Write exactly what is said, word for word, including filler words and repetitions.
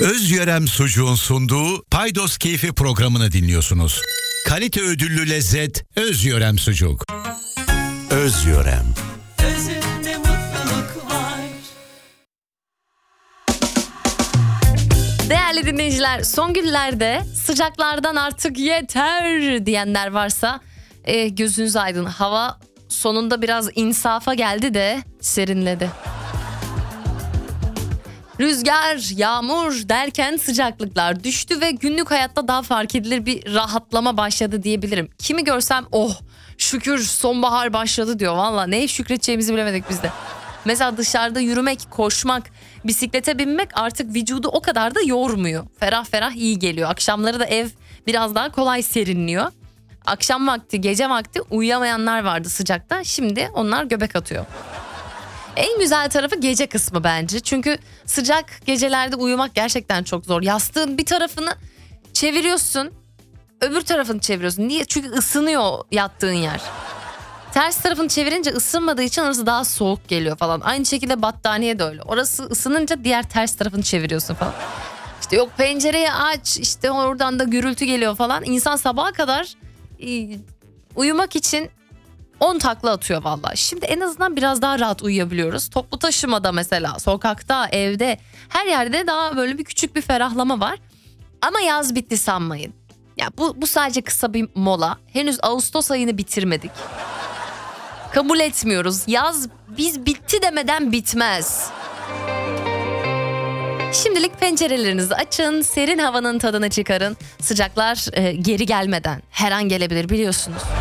Özyörem Sucuğun sunduğu Paydos Keyfi programını dinliyorsunuz. Kalite ödüllü lezzet Özyörem Sucuk. Özyörem. Özünde mutluluk var. Değerli dinleyiciler, son günlerde sıcaklardan artık yeter diyenler varsa e, gözünüz aydın. Hava sonunda biraz insafa geldi de serinledi. Rüzgar, yağmur derken sıcaklıklar düştü ve günlük hayatta daha fark edilir bir rahatlama başladı diyebilirim. Kimi görsem oh şükür sonbahar başladı diyor. Valla neye şükredeceğimizi bilemedik biz de. Mesela dışarıda yürümek, koşmak, bisiklete binmek artık vücudu o kadar da yormuyor. Ferah ferah iyi geliyor. Akşamları da ev biraz daha kolay serinliyor. Akşam vakti, gece vakti uyuyamayanlar vardı sıcakta. Şimdi onlar göbek atıyor. En güzel tarafı gece kısmı bence. Çünkü sıcak gecelerde uyumak gerçekten çok zor. Yastığın bir tarafını çeviriyorsun, öbür tarafını çeviriyorsun. Niye? Çünkü ısınıyor yattığın yer. Ters tarafını çevirince ısınmadığı için orası daha soğuk geliyor falan. Aynı şekilde battaniye de öyle. Orası ısınınca diğer ters tarafını çeviriyorsun falan. İşte yok pencereyi aç, işte oradan da gürültü geliyor falan. İnsan sabaha kadar e, uyumak için on takla atıyor vallahi. Şimdi en azından biraz daha rahat uyuyabiliyoruz. Toplu taşımada mesela, sokakta, evde, her yerde daha böyle bir küçük bir ferahlama var. Ama yaz bitti sanmayın. Ya bu, bu sadece kısa bir mola. Henüz Ağustos ayını bitirmedik. Kabul etmiyoruz. Yaz biz bitti demeden bitmez. Şimdilik pencerelerinizi açın, serin havanın tadını çıkarın. Sıcaklar e, geri gelmeden her an gelebilir biliyorsunuz.